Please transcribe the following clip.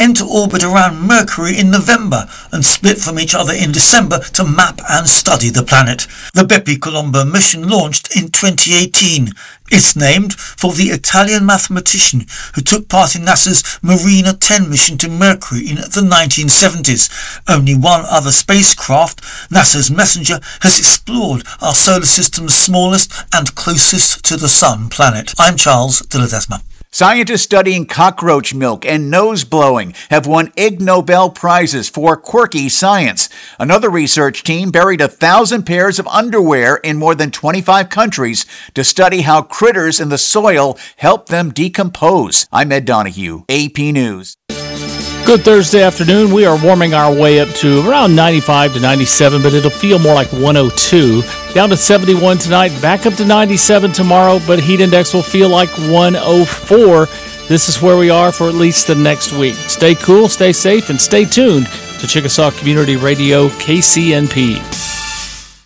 enter orbit around Mercury in November and split from each other in December to map and study the planet. The Bepi Colombo mission launched in 2018. It's named for the Italian mathematician who took part in NASA's Marina 10 mission to Mercury in the 1970s. Only one other spacecraft, NASA's Messenger, has explored our solar system's smallest and closest to the Sun planet. I'm Charles de Ledesma. Scientists studying cockroach milk and nose blowing have won Ig Nobel Prizes for quirky science. Another research team buried 1,000 pairs of underwear in more than 25 countries to study how critters in the soil help them decompose. I'm Ed Donahue, AP News. Good Thursday afternoon. We are warming our way up to around 95 to 97, but it'll feel more like 102. Down to 71 tonight, back up to 97 tomorrow, but heat index will feel like 104. This is where we are for at least the next week. Stay cool, stay safe, and stay tuned to Chickasaw Community Radio, KCNP.